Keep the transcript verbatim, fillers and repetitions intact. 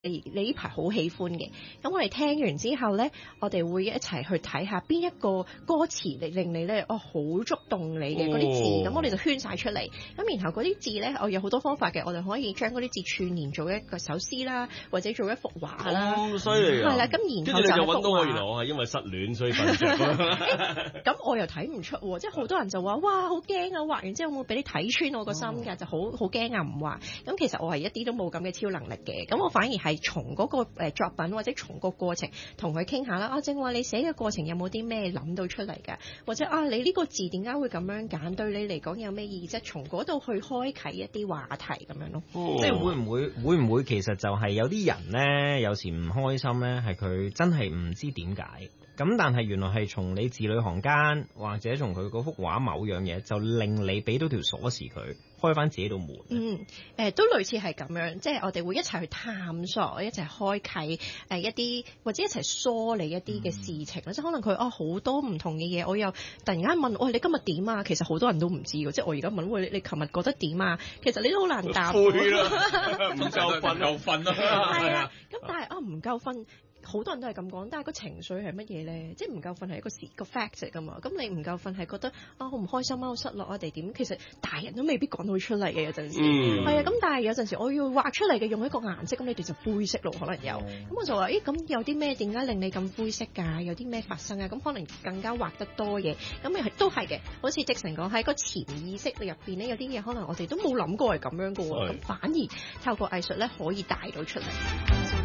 你你呢排好喜歡嘅，咁我哋聽完之後咧，我哋會一齊去睇下邊一個歌詞嚟令你咧，哦好觸動你嘅嗰啲字，咁、哦、我哋就圈晒出嚟。咁然後嗰啲字咧，我有好多方法嘅，我哋可以將嗰啲字串連做一個首詩啦，或者做一幅畫啦。 咁犀利啊！ 係啦，咁然後就揾到我，原來我係因為失戀所以瞓着。 咁我又睇唔出喎，即係好多人就話哇好驚啊，畫完之後會俾你睇穿我個心㗎，哦、就好好驚啊唔畫。咁其實我係一啲都冇咁嘅超能力嘅，咁我反而係從嗰個作品或者從個過程同佢傾下啦。啊，正話你寫嘅過程有冇啲咩諗到出嚟㗎？或者啊，你呢個字點解會咁樣揀？對你嚟講有咩意義？即係從嗰度去開啟一啲話題咁樣咯。 哦、即係會唔會會唔會其實就係有啲人咧，有時唔開心咧，係佢真係唔知點解。咁但係原來係從你字裏行間，或者從佢嗰幅畫某樣嘢，就令你俾到條鎖匙佢，開翻自己道門。 嗯，誒、呃、都類似係咁樣，即係我哋會一齊去探索，一齊開啟誒一啲，或者一齊梳理一啲嘅事情啦。嗯、即係可能佢哦好多唔同嘅嘢，我又突然間問，喂、哦、你今日點啊？其實好多人都唔知嘅，即係我而家問，喂你琴日覺得點啊？其實你都好難答。 攰啦，唔夠瞓，夠瞓啦。 係啊，咁但係啊唔夠瞓。好多人都係咁講，但係個情緒係乜嘢咧？即係唔夠瞓係一個事個 fact 嚟㗎嘛。咁你唔夠瞓係覺得啊好唔開心啊，好失落啊，定點？其實大人都未必講到出嚟嘅有陣時。係啊、嗯，咁但係有陣時我要畫出嚟嘅用一個顏色，咁你哋就灰色咯，可能有。咁、嗯、我就話：咦，咁有啲咩點解令你咁灰色㗎？有啲咩發生啊？咁可能更加畫得多嘢。咁又都係嘅，好似直成講喺個潛意識入邊咧，有啲嘢可能我哋都冇諗過係咁樣㗎喎。咁、嗯、反而透過藝術咧，可以帶到出嚟。